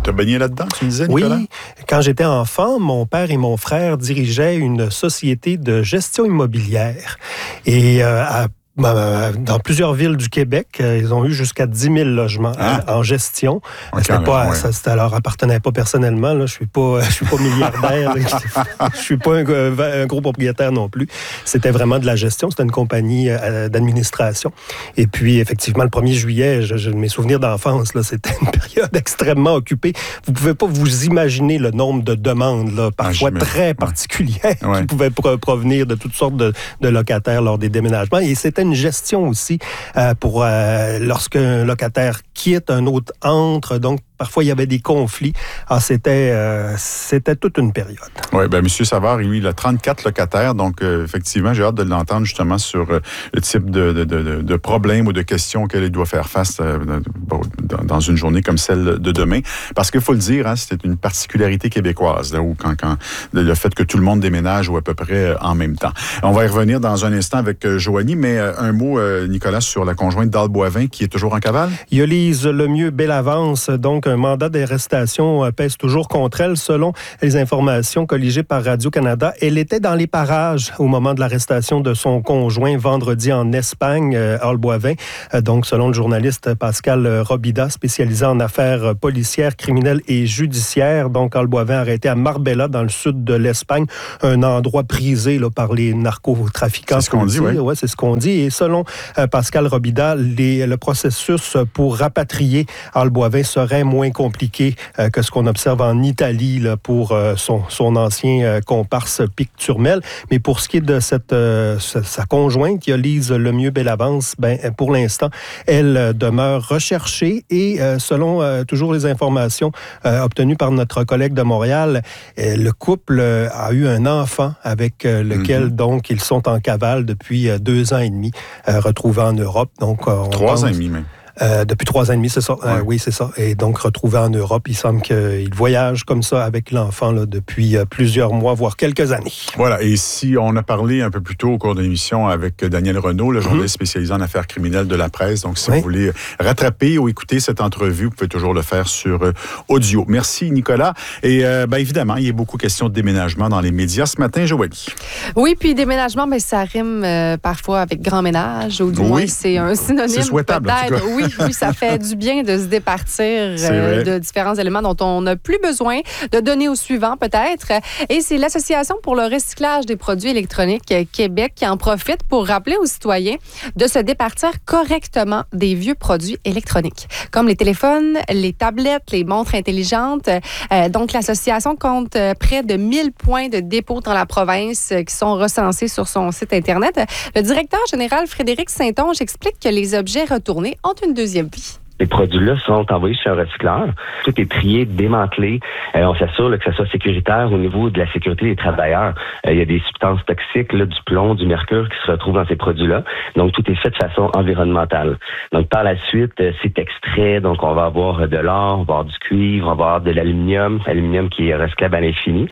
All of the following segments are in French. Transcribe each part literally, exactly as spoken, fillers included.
Tu as baigné là-dedans, tu me disais, Nicolas? Oui, quand j'étais enfant, mon père et mon frère dirigeaient une société de gestion immobilière. Et euh, à dans plusieurs villes du Québec, ils ont eu jusqu'à dix mille logements hein? en gestion. Okay, c'était pas, ouais. ça, ça leur appartenait pas personnellement. Là. Je suis pas, je suis pas milliardaire. Je suis pas un, un gros propriétaire non plus. C'était vraiment de la gestion. C'était une compagnie euh, d'administration. Et puis, effectivement, le premier juillet, je, je, mes souvenirs d'enfance, là, c'était une période extrêmement occupée. Vous pouvez pas vous imaginer le nombre de demandes, là, parfois ah, très particulières, ouais. qui pouvaient pro- provenir de toutes sortes de, de locataires lors des déménagements. Et c'était une gestion aussi euh, pour euh, lorsqu'un locataire quitte, un autre entre. Donc, parfois, il y avait des conflits. Alors, c'était, euh, c'était toute une période. Oui, bien, M. Savard, lui, il a trente-quatre locataires. Donc, euh, effectivement, j'ai hâte de l'entendre justement sur euh, le type de, de, de, de problèmes ou de questions auxquelles il doit faire face euh, dans, dans une journée comme celle de demain. Parce qu'il faut le dire, hein, c'est une particularité québécoise, là, où quand, quand, le fait que tout le monde déménage ou à peu près en même temps. On va y revenir dans un instant avec euh, Joanie, mais euh, un mot, euh, Nicolas, sur la conjointe d'Al Boivin qui est toujours en cavale? Yolise Lemieux-Bellavance, donc un mandat d'arrestation pèse toujours contre elle. Selon les informations colligées par Radio-Canada, elle était dans les parages au moment de l'arrestation de son conjoint vendredi en Espagne, Al Boivin. Donc, selon le journaliste Pascal Robida, spécialisé en affaires policières, criminelles et judiciaires. Donc, Al Boivin arrêté à Marbella, dans le sud de l'Espagne, un endroit prisé là, par les narcotrafiquants. C'est ce qu'on dit, oui. Ouais, c'est ce qu'on dit. Et selon euh, Pascal Robida, les, le processus pour rapatrier Al Boivin serait moins compliqué euh, que ce qu'on observe en Italie là, pour euh, son, son ancien euh, comparse Pic Turmel. Mais pour ce qui est de cette, euh, sa, sa conjointe, Yolise Lemieux-Bellavance, ben, pour l'instant, elle euh, demeure recherchée et euh, selon euh, toujours les informations euh, obtenues par notre collègue de Montréal, euh, le couple euh, a eu un enfant avec euh, lequel, mm-hmm. donc, ils sont en cavale depuis euh, deux ans et demi, euh, retrouvés en Europe. Donc, euh, on Trois pense, ans et demi, même. Euh, depuis trois ans et demi, c'est ça. Ouais. Euh, oui, c'est ça. Et donc, retrouvé en Europe, il semble qu'il voyage comme ça avec l'enfant là, depuis euh, plusieurs mois, voire quelques années. Voilà. Et si on a parlé un peu plus tôt au cours de l'émission avec Daniel Renaud, le journaliste mm-hmm. spécialisé en affaires criminelles de la presse. Donc, si oui. vous voulez rattraper ou écouter cette entrevue, vous pouvez toujours le faire sur euh, audio. Merci, Nicolas. Et euh, ben, évidemment, il y a beaucoup de questions de déménagement dans les médias ce matin, Joanie. Oui, puis déménagement, ben, ça rime euh, parfois avec grand ménage, ou du oui. moins, c'est un synonyme. C'est souhaitable, peut-être. En tout cas. Oui. Oui, ça fait du bien de se départir euh, de différents éléments dont on n'a plus besoin, de donner au suivant peut-être. Et c'est l'Association pour le recyclage des produits électroniques Québec qui en profite pour rappeler aux citoyens de se départir correctement des vieux produits électroniques, comme les téléphones, les tablettes, les montres intelligentes. Euh, donc, l'association compte près de mille points de dépôt dans la province qui sont recensés sur son site Internet. Le directeur général Frédéric Saint-Onge explique que les objets retournés ont une deuxième vie. Les produits-là sont envoyés chez un recycleur. Tout est trié, démantelé. Euh, on s'assure là, que ça soit sécuritaire au niveau de la sécurité des travailleurs. Euh, il y a des substances toxiques, là, du plomb, du mercure qui se retrouvent dans ces produits-là. Donc, tout est fait de façon environnementale. Donc, par la suite, euh, c'est extrait. Donc, on va avoir de l'or, on va avoir du cuivre, on va avoir de l'aluminium, aluminium qui est recyclable à l'infini.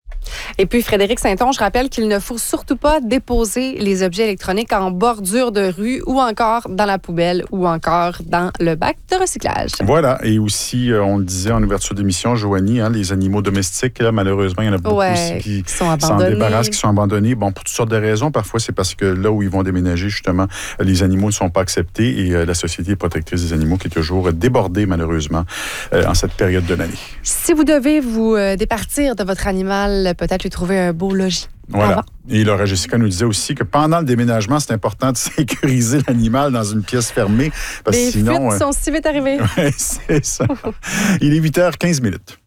Et puis, Frédéric Saint-Onge rappelle qu'il ne faut surtout pas déposer les objets électroniques en bordure de rue ou encore dans la poubelle ou encore dans le bac de recyclage. Voilà. Et aussi, euh, on le disait en ouverture d'émission, Joanie, hein, les animaux domestiques, là, malheureusement, il y en a beaucoup ouais, aussi qui, qui sont s'en débarrassent, qui sont abandonnés. Bon, pour toutes sortes de raisons. Parfois, c'est parce que là où ils vont déménager, justement, les animaux ne sont pas acceptés et euh, la Société protectrice des animaux qui est toujours débordée, malheureusement, euh, en cette période de l'année. Si vous devez vous euh, départir de votre animal, peut-être lui trouver un beau logis. Voilà. Avant. Et Laura Jessica nous disait aussi que pendant le déménagement, c'est important de sécuriser l'animal dans une pièce fermée. Parce Les sinon, fuites euh... sont si vite arrivées. Oui, c'est ça. Il est huit heures quinze minutes.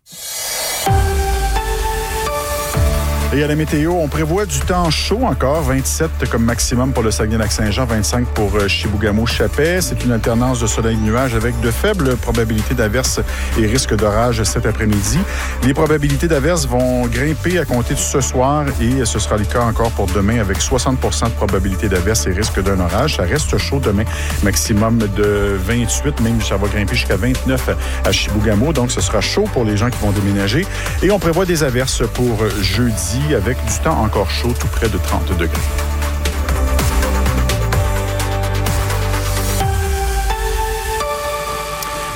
Et à la météo, on prévoit du temps chaud encore, vingt-sept comme maximum pour le Saguenay-Lac-Saint-Jean, vingt-cinq pour Chibougamau-Chapais. C'est une alternance de soleil et de nuages avec de faibles probabilités d'averses et risques d'orage cet après-midi. Les probabilités d'averses vont grimper à compter de ce soir et ce sera le cas encore pour demain avec soixante pour cent de probabilité d'averses et risque d'un orage. Ça reste chaud demain, maximum de vingt-huit, même ça va grimper jusqu'à vingt-neuf à Chibougamau. Donc, ce sera chaud pour les gens qui vont déménager. Et on prévoit des averses pour jeudi, avec du temps encore chaud, tout près de trente degrés.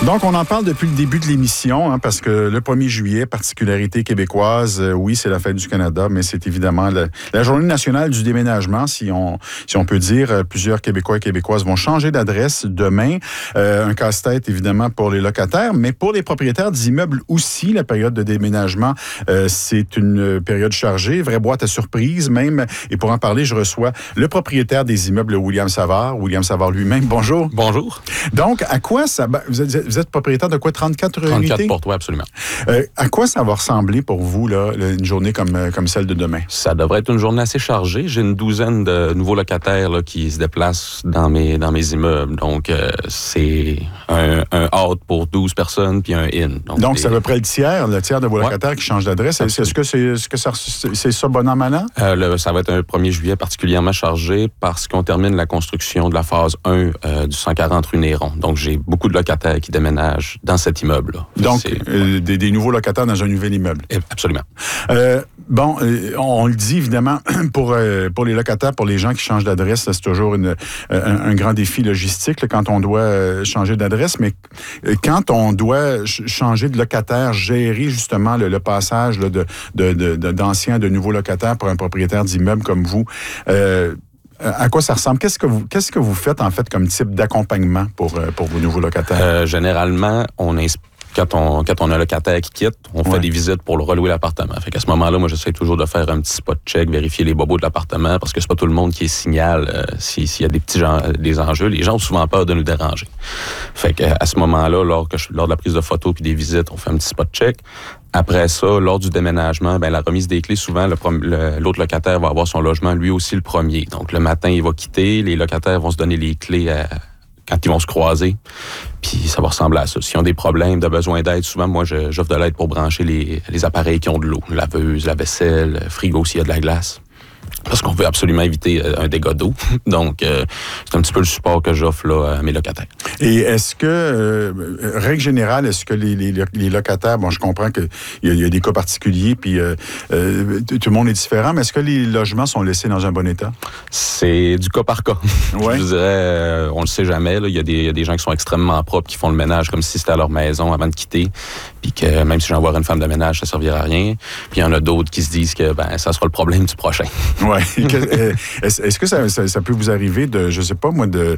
Donc, on en parle depuis le début de l'émission, hein, parce que le premier juillet, particularité québécoise, euh, oui, c'est la fête du Canada, mais c'est évidemment la, la journée nationale du déménagement, si on, si on peut dire. Plusieurs Québécois et Québécoises vont changer d'adresse demain. Euh, un casse-tête, évidemment, pour les locataires, mais pour les propriétaires d'immeubles aussi, la période de déménagement, euh, c'est une période chargée, vraie boîte à surprise même. Et pour en parler, je reçois le propriétaire des immeubles, William Savard. William Savard lui-même, bonjour. Bonjour. Donc, à quoi ça... Vous êtes, vous êtes propriétaire de quoi, trente-quatre unités? trente-quatre portes, oui, absolument. Euh, à quoi ça va ressembler pour vous, là, une journée comme, comme celle de demain? Ça devrait être une journée assez chargée. J'ai une douzaine de nouveaux locataires là, qui se déplacent dans mes, dans mes immeubles. Donc, euh, c'est un, un out pour douze personnes puis un in. Donc, Donc des... c'est à peu près le tiers, le tiers de vos ouais. locataires qui changent d'adresse. Est-ce, est-ce que, c'est, est-ce que ça, c'est ça bon an, mal an? Euh, le, ça va être un premier juillet particulièrement chargé parce qu'on termine la construction de la phase un euh, du cent quarante rue Néron. Donc, j'ai beaucoup de locataires qui déménagent dans cet immeuble-là. Donc, euh, des, des nouveaux locataires dans un nouvel immeuble. Absolument. Euh, bon, euh, on, on le dit évidemment, pour, euh, pour les locataires, pour les gens qui changent d'adresse, c'est toujours une, un, un grand défi logistique là, quand on doit euh, changer d'adresse. Mais euh, quand on doit ch- changer de locataire, gérer justement le, le passage là, de, de, de, de, d'anciens, de nouveaux locataires pour un propriétaire d'immeuble comme vous, euh, à quoi ça ressemble? Qu'est-ce que vous, qu'est-ce que vous faites, en fait, comme type d'accompagnement pour, pour vos nouveaux locataires? Euh, généralement, on inspire. Quand on, quand on a un locataire qui quitte, on ouais. fait des visites pour le relouer l'appartement. Fait qu'à ce moment-là, moi, j'essaie toujours de faire un petit spot check, vérifier les bobos de l'appartement, parce que c'est pas tout le monde qui signale euh, s'il, s'il y a des petits gens, des enjeux. Les gens ont souvent peur de nous déranger. Fait qu'à ce moment-là, lors, que je, lors de la prise de photos puis des visites, on fait un petit spot check. Après ça, lors du déménagement, ben la remise des clés, souvent, le, le, l'autre locataire va avoir son logement, lui aussi, le premier. Donc, le matin, il va quitter. Les locataires vont se donner les clés à... quand ils vont se croiser, puis ça va ressembler à ça. S'ils ont des problèmes, de besoin d'aide, souvent, moi, je, j'offre de l'aide pour brancher les, les appareils qui ont de l'eau. Laveuse, la vaisselle, frigo s'il y a de la glace. Parce qu'on veut absolument éviter un dégât d'eau. Donc, euh, c'est un petit peu le support que j'offre là, à mes locataires. Et est-ce que, euh, règle générale, est-ce que les, les, les locataires, bon, je comprends qu'il y, y a des cas particuliers, puis euh, euh, tout le monde est différent, mais est-ce que les logements sont laissés dans un bon état? C'est du cas par cas. Ouais. Je dirais, euh, on le sait jamais. Il y, y a des gens qui sont extrêmement propres, qui font le ménage comme si c'était à leur maison avant de quitter, puis que même si j'envoie une femme de ménage, ça ne servira à rien. Puis il y en a d'autres qui se disent que ben ça sera le problème du prochain. Ouais. Est-ce, est-ce que ça, ça, ça peut vous arriver de, je sais pas moi, de,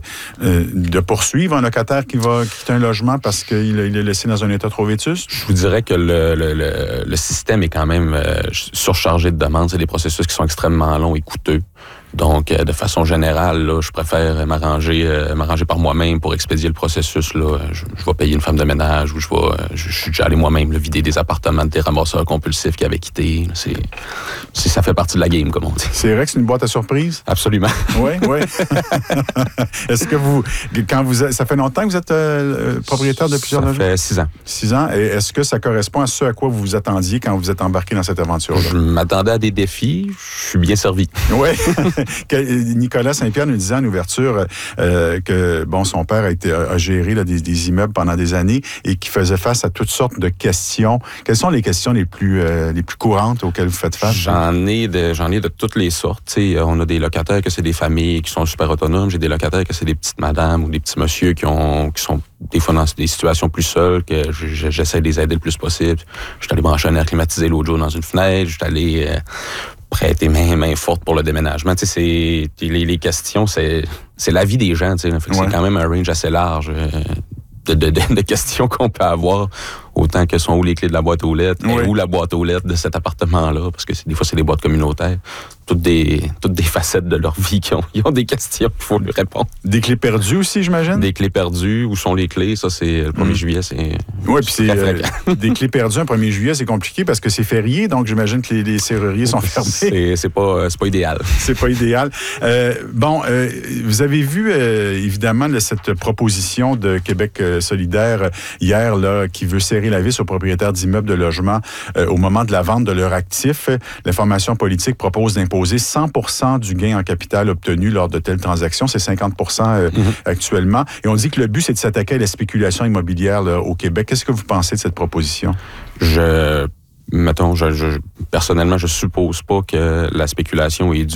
de poursuivre un locataire qui va quitter un logement parce qu'il il est laissé dans un état trop vétuste? Je vous dirais que le, le, le, le système est quand même euh, surchargé de demandes. C'est des processus qui sont extrêmement longs et coûteux. Donc, euh, de façon générale, là, je préfère m'arranger, euh, m'arranger par moi-même pour expédier le processus. Là. Je, je vais payer une femme de ménage ou je vais, je, je suis déjà allé moi-même là, vider des appartements des ramasseurs compulsifs qui avaient quitté. C'est, c'est, ça fait partie de la game, comme on dit. C'est vrai que c'est une boîte à surprise? Absolument. Oui, oui. Est-ce que vous, quand vous, ça fait longtemps que vous êtes euh, propriétaire de plusieurs logements? Ça fait six ans. Six ans. Et est-ce que ça correspond à ce à quoi vous vous attendiez quand vous êtes embarqué dans cette aventure-là? Je m'attendais à des défis. Je suis bien servi. Oui. Nicolas Saint-Pierre nous disait en ouverture euh, que bon, son père a, été, a géré là, des, des immeubles pendant des années et qu'il faisait face à toutes sortes de questions. Quelles sont les questions les plus, euh, les plus courantes auxquelles vous faites face? J'en ai de, j'en ai de toutes les sortes. T'sais, on a des locataires que c'est des familles qui sont super autonomes. J'ai des locataires que c'est des petites madames ou des petits messieurs qui, ont, qui sont des fois dans des situations plus seules, que j'essaie de les aider le plus possible. Je suis allé brancher un air climatisé l'autre jour dans une fenêtre. Je suis allé... Euh, prêter main, main forte pour le déménagement. Tu sais, c'est, les, les questions, c'est, c'est la vie des gens. Tu sais. Fait que ouais. C'est quand même un range assez large euh, de, de, de, de questions qu'on peut avoir, autant que sont où les clés de la boîte aux lettres, oui. Et où la boîte aux lettres de cet appartement-là, parce que c'est, des fois, c'est des boîtes communautaires. Toutes des, toutes des facettes de leur vie qui ont, ils ont des questions qu'il faut lui répondre. Des clés perdues aussi, j'imagine? Des clés perdues. Où sont les clés? Ça, c'est le premier mmh. juillet, c'est... Oui, puis c'est... Euh, des clés perdues, un premier juillet, c'est compliqué parce que c'est férié, donc j'imagine que les, les serruriers sont fermés. C'est, c'est, pas, c'est pas idéal. C'est pas idéal. Euh, bon, euh, vous avez vu, euh, évidemment, là, cette proposition de Québec euh, solidaire hier, là, qui veut serrer la vis aux propriétaires d'immeubles de logement euh, au moment de la vente de leurs actifs. L'information politique propose d'imposer cent pour cent du gain en capital obtenu lors de telles transactions. C'est cinquante pour cent euh, mm-hmm. actuellement. Et on dit que le but, c'est de s'attaquer à la spéculation immobilière là, au Québec. Qu'est-ce que vous pensez de cette proposition? Je... Mettons, je, je, personnellement, je suppose pas que la spéculation est due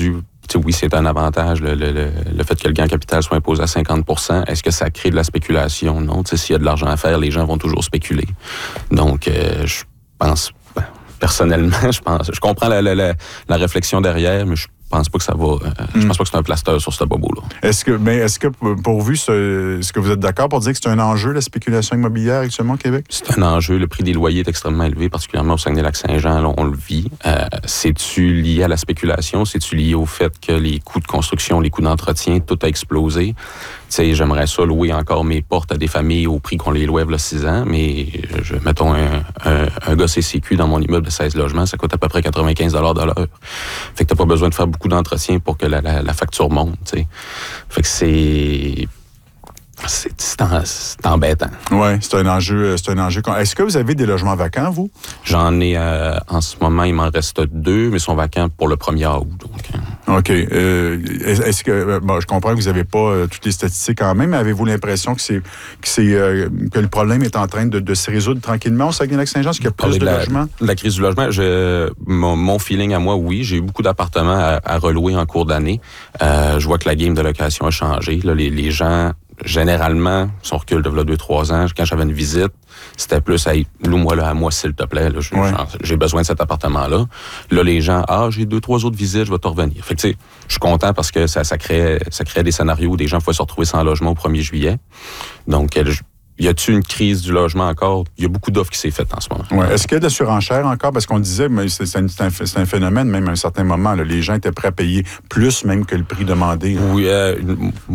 oui, c'est un avantage, le, le, le fait que le gain en capital soit imposé à cinquante pour cent. Est-ce que ça crée de la spéculation? Non. Tu sais, s'il y a de l'argent à faire, les gens vont toujours spéculer. Donc, euh, je pense, ben, personnellement, je pense, je comprends la, la, la, la réflexion derrière, mais je Je pense pas que ça va. Euh, mm. Je pense pas que c'est un plaster sur ce bobo-là. Est-ce que, mais est-ce que, pourvu, est-ce que vous êtes d'accord pour dire que c'est un enjeu, la spéculation immobilière actuellement au Québec? C'est un enjeu. Le prix des loyers est extrêmement élevé, particulièrement au Saguenay-Lac-Saint-Jean. Là, on le vit. Euh, c'est-tu lié à la spéculation? C'est-tu lié au fait que les coûts de construction, les coûts d'entretien, tout a explosé? Tu sais, j'aimerais ça louer encore mes portes à des familles au prix qu'on les louait il y a six ans, mais je, mettons un, un, un gars C C Q dans mon immeuble de seize logements, ça coûte à peu près quatre-vingt-quinze dollars de l'heure. Fait que t'as pas besoin de faire beaucoup d'entretien pour que la, la, la facture monte, tu sais. Fait que c'est... C'est, c'est, en, c'est embêtant. Oui, c'est un enjeu. C'est un enjeu. Est-ce que vous avez des logements vacants, vous? J'en ai, euh, en ce moment, il m'en reste deux, mais ils sont vacants pour le premier août. Donc, hein. OK. Euh, est-ce que, bon, je comprends que vous n'avez pas euh, toutes les statistiques quand même, mais avez-vous l'impression que c'est que, c'est, euh, que le problème est en train de, de se résoudre tranquillement au Saguenay-Lac-Saint-Jean? Est-ce qu'il y a plus de, de la, logements? La crise du logement, je, mon, mon feeling à moi, oui. J'ai eu beaucoup d'appartements à, à relouer en cours d'année. Euh, je vois que la game de location a changé. Là, les, les gens... Généralement, si on recule de là deux, trois ans, quand j'avais une visite, c'était plus hey, loue-moi là à moi, s'il te plaît. Là, j'ai, ouais. genre, j'ai besoin de cet appartement-là. Là, les gens, ah, j'ai deux, trois autres visites, je vais te revenir. Fait que, tu sais, je suis content parce que ça, ça crée, ça crée des scénarios où des gens pouvaient se retrouver sans logement au premier juillet. Donc, je, y a-t-il une crise du logement encore? Il y a beaucoup d'offres qui s'est faites en ce moment. Ouais. Est-ce qu'il y a de la surenchère encore? Parce qu'on disait, mais c'est, c'est, un, c'est un phénomène, même à un certain moment, là, les gens étaient prêts à payer plus même que le prix demandé. Oui, euh,